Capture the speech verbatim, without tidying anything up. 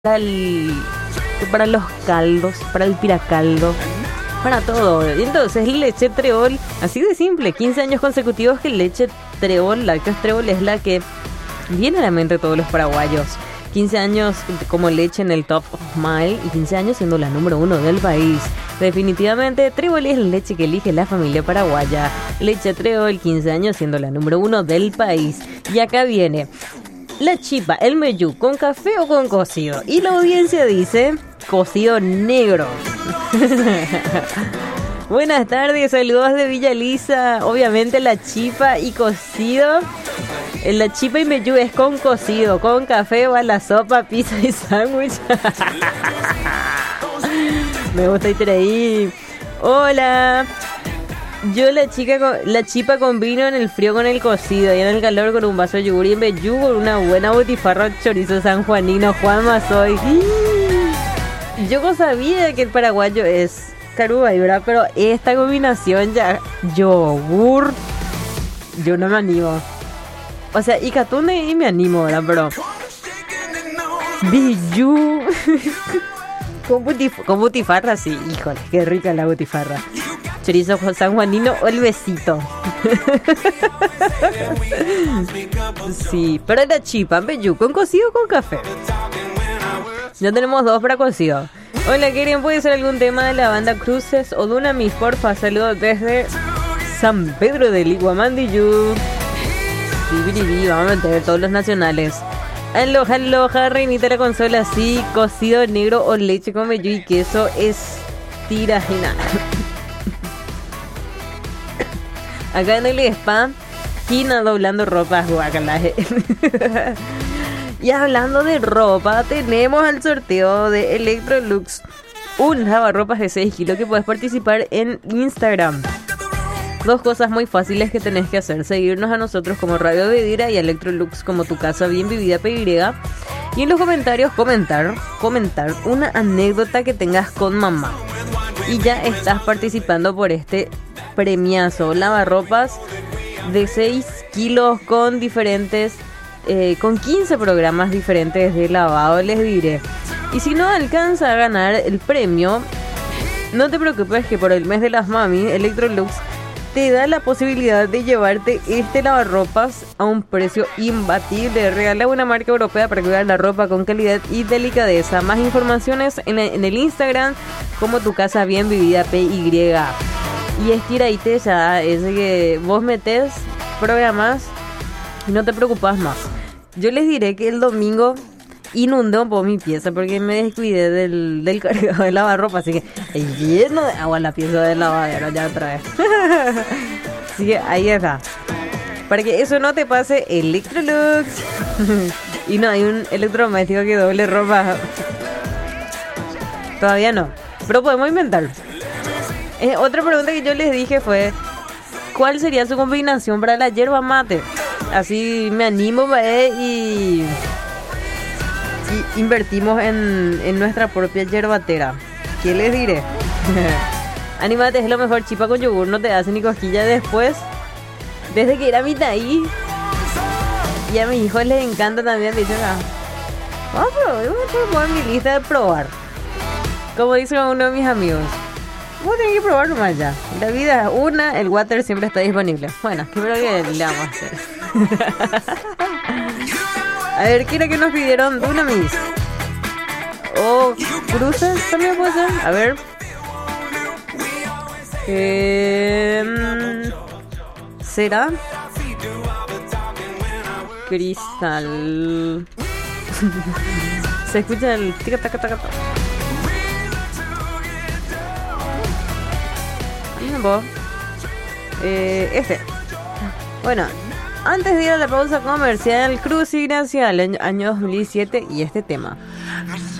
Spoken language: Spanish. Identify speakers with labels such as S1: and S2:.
S1: para el, para los caldos, para el piracaldo, para todo. Y entonces leche Trébol, así de simple, quince años consecutivos que leche Trébol, Lácteos Trébol es la que viene a la mente de todos los paraguayos. quince años como leche en el top of mind y quince años siendo la número uno del país. Definitivamente Trébol es la leche que elige la familia paraguaya. Leche Trébol, quince años siendo la número uno del país. Y acá viene la chipa, el meyú, ¿con café o con cocido? Y la audiencia dice cocido negro. Buenas tardes, saludos de Villa Lisa. Obviamente la chipa y cocido. La chipa y meyú es con cocido, con café o a la sopa, pizza y sándwich. Me gusta ir ahí. Hola. Yo la chica con, la chipa con vino en el frío con el cocido y en el calor con un vaso de yogur y en meyú con una buena botifarra chorizo sanjuanino. Juanma soy. Yo no sabía que el paraguayo es carubay, ¿verdad? Pero esta combinación ya yogur, yo no me animo. O sea, y catune y me animo, ¿verdad? Pero Biyú con, butif- con butifarra, sí, híjole, qué rica la butifarra. Chorizo sanjuanino o el besito. Sí, pero la chipa, Biyú, ¿con cocido o con café? Ya tenemos dos para cocido. Hola, ¿quieren? ¿Puede ser algún tema de la banda Cruces o Dunamis? Porfa, saludos desde San Pedro del Iguamandiyú. Vamos a meter todos los nacionales. Aloha, aloha, reinita la consola, sí, cocido negro o leche con meyú y queso es tirajina. Acá en el spa, Gina doblando ropa, guacalaje. Y hablando de ropa, tenemos el sorteo de Electrolux, un lavarropas de seis kilos que puedes participar en Instagram. Dos cosas muy fáciles que tenés que hacer: seguirnos a nosotros como Radio Bedira y a Electrolux como tu casa bien vivida P Y. Y en los comentarios comentar, comentar una anécdota que tengas con mamá. Y ya estás participando por este premiazo. Lavarropas de seis kilos con diferentes, eh, con quince programas diferentes de lavado, les diré. Y si no alcanza a ganar el premio, no te preocupes que por el mes de las mami, Electrolux te da la posibilidad de llevarte este lavarropas a un precio imbatible. Regala una marca europea para cuidar la ropa con calidad y delicadeza. Más informaciones en el, en el Instagram como tu casa bien vivida P Y. Y estira y te ya, es que vos metes, programas y no te preocupas más. Yo les diré que el domingo inundé un poco mi pieza porque me descuidé del, del cargado de lavarropa, así que lleno de agua la pieza del lavadero ya otra vez. Así que ahí está. Para que eso no te pase, Electrolux. Y no hay un electrodoméstico que doble ropa. Todavía no, pero podemos inventar. Eh, otra pregunta que yo les dije fue: ¿cuál sería su combinación para la yerba mate? Así me animo, ¿eh? y... Y invertimos en, en nuestra propia yerbatera. ¿Qué les diré? Anímate, es lo mejor. Chipa con yogur no te hace ni cosquilla después. Desde que era mi taí. Y a mis hijos les encanta también. Dicen, ah, vamos a probar, vamos a poner mi lista de probar. Como dice uno de mis amigos, vos tenés que probar nomás ya. La vida es una, el water siempre está disponible. Bueno, ¿qué creo que le vamos a hacer? A ver, ¿qué era que nos pidieron? Dunamis o Cruces también puede ser. A ver. Eh, ¿Será? Cristal. Se escucha el tica taca taca taca. Eh, este. Bueno. Antes de ir a la pausa comercial, Cruz y Gracia, el año, año dos mil diecisiete y este tema.